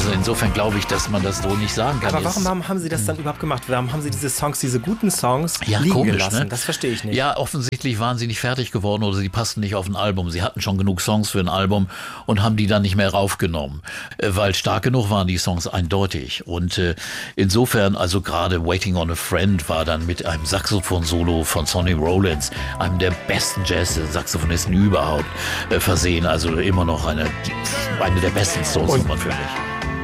Also insofern glaube ich, dass man das so nicht sagen kann. Aber warum haben Sie das dann überhaupt gemacht? Warum haben Sie diese guten Songs liegen komisch, gelassen? Ne? Das verstehe ich nicht. Ja, offensichtlich waren sie nicht fertig geworden oder sie passten nicht auf ein Album. Sie hatten schon genug Songs für ein Album und haben die dann nicht mehr raufgenommen, weil stark genug waren die Songs eindeutig. Und insofern, also gerade Waiting on a Friend war dann mit einem Saxophon-Solo von Sonny Rollins, einem der besten Jazz-Saxophonisten überhaupt, versehen. Also immer noch eine der besten Stones-Nummern für mich.